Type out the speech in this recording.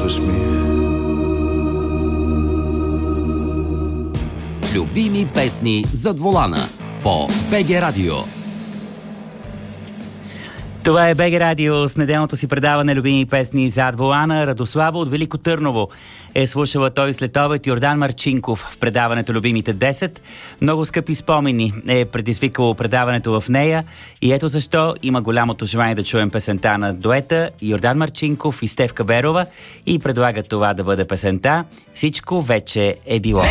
харесваш ми. Любими песни зад волана по БГ Радио. Това е БГ Радио с неделното си предаване Любими песни зад волана. Радослава от Велико Търново е слушала той след обед. Йордан Марчинков в предаването Любимите 10. Много скъпи спомени е предизвикало предаването в нея и ето защо има голямото желание да чуем песента на дуета Йордан Марчинков и Стефка Берова и предлага това да бъде песента "Всичко вече е било".